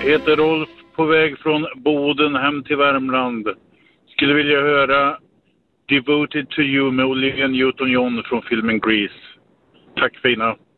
heter Rolf, på väg från Boden hem till Värmland. Skulle vilja höra Devoted to You med Olivia Newton-John från filmen Grease. Tack fina.